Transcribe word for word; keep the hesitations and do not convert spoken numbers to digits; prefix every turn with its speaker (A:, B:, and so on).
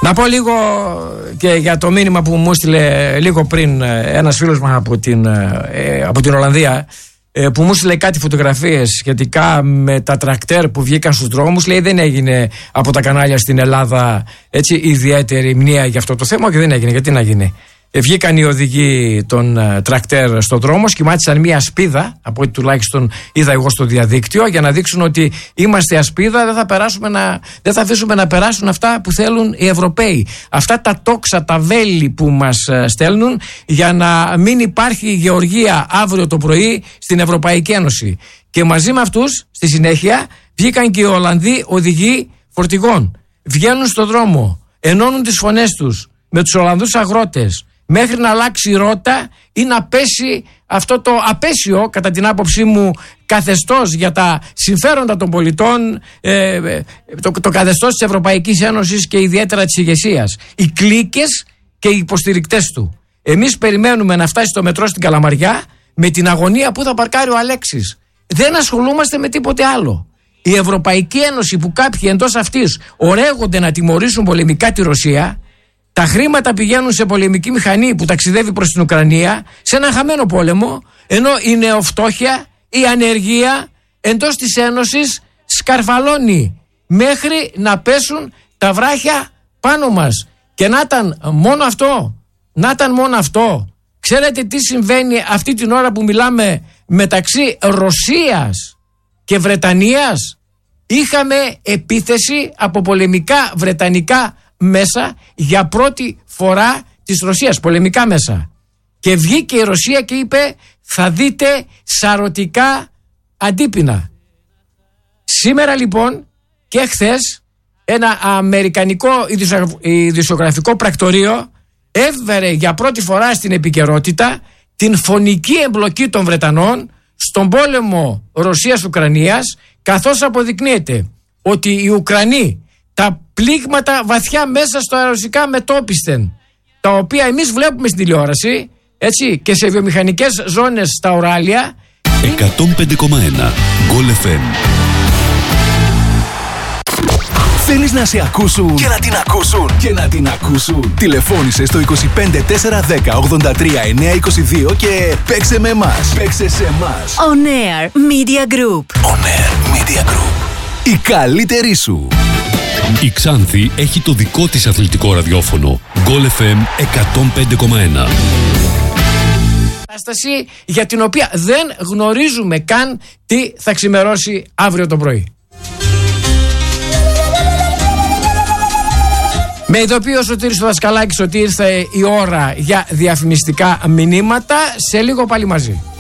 A: Να πω λίγο και για το μήνυμα που μου έστειλε λίγο πριν ένας φίλος μας από την, από την Ολλανδία, που μου έστειλε κάτι φωτογραφίες σχετικά με τα τρακτέρ που βγήκαν στους δρόμους. Λέει δεν έγινε από τα κανάλια στην Ελλάδα έτσι ιδιαίτερη μνήα για αυτό το θέμα, και δεν έγινε. Γιατί να γίνει? Βγήκαν οι οδηγοί των uh, τρακτέρ στον δρόμο, σχημάτισαν μια ασπίδα, από ό,τι τουλάχιστον είδα εγώ στο διαδίκτυο, για να δείξουν ότι είμαστε ασπίδα, δεν θα, περάσουμε να, δεν θα αφήσουμε να περάσουν αυτά που θέλουν οι Ευρωπαίοι. Αυτά τα τόξα, τα βέλη που μας uh, στέλνουν για να μην υπάρχει γεωργία αύριο το πρωί στην Ευρωπαϊκή Ένωση. Και μαζί με αυτούς, στη συνέχεια, βγήκαν και οι Ολλανδοί οδηγοί φορτηγών. Βγαίνουν στον δρόμο, ενώνουν τις φωνές τους με τους Ολλανδούς αγρότες, μέχρι να αλλάξει η ρότα ή να πέσει αυτό το απέσιο, κατά την άποψή μου, καθεστώς για τα συμφέροντα των πολιτών, ε, το, το καθεστώς της Ευρωπαϊκής Ένωσης και ιδιαίτερα της ηγεσίας. Οι κλίκες και οι υποστηρικτές του. Εμείς περιμένουμε να φτάσει το μετρό στην Καλαμαριά με την αγωνία που θα παρκάρει ο Αλέξης. Δεν ασχολούμαστε με τίποτε άλλο. Η Ευρωπαϊκή Ένωση, που κάποιοι εντός αυτής ορέγονται να τιμωρήσουν πολεμικά τη Ρωσία, τα χρήματα πηγαίνουν σε πολεμική μηχανή που ταξιδεύει προς την Ουκρανία, σε ένα χαμένο πόλεμο, ενώ η νεοφτώχεια, η ανεργία εντός της Ένωσης σκαρφαλώνει μέχρι να πέσουν τα βράχια πάνω μας. Και να ήταν μόνο αυτό, να ήταν μόνο αυτό. Ξέρετε τι συμβαίνει αυτή την ώρα που μιλάμε μεταξύ Ρωσίας και Βρετανίας? Είχαμε επίθεση από πολεμικά βρετανικά μέσα για πρώτη φορά της Ρωσίας, πολεμικά μέσα. Και βγήκε η Ρωσία και είπε θα δείτε σαρωτικά αντίπεινα. Σήμερα λοιπόν και χθες ένα αμερικανικό ειδησιογραφικό πρακτορείο έβγαλε για πρώτη φορά στην επικαιρότητα την φωνική εμπλοκή των Βρετανών στον πόλεμο Ρωσίας-Ουκρανίας, καθώς αποδεικνύεται ότι οι Ουκρανοί τα πλήγματα βαθιά μέσα στο αεροσικά μετώπισθεν, τα οποία εμείς βλέπουμε στην τηλεόραση, έτσι, και σε βιομηχανικές ζώνες στα Ουράλια.
B: εκατόν πέντε κόμμα ένα Γκολ εφ εμ.
C: Θέλεις να σε ακούσουν και να την ακούσουν και να την ακούσουν? Τηλεφώνησε στο είκοσι πέντε τετρακόσια δέκα ογδόντα τρία εννιακόσια είκοσι δύο και παίξε με εμάς. Παίξε σε εμάς.
D: On Air Media Group.
C: On Air Media Group. Η καλύτερη σου.
B: Η Ξάνθη έχει το δικό της αθλητικό ραδιόφωνο. Γκολ εφ εμ εκατόν πέντε κόμμα ένα.
A: Κατάσταση για την οποία δεν γνωρίζουμε καν τι θα ξημερώσει αύριο το πρωί. Με ειδοποιεί ο Σωτήρης ο Δασκαλάκης ότι ήρθε η ώρα για διαφημιστικά μηνύματα. Σε λίγο πάλι μαζί.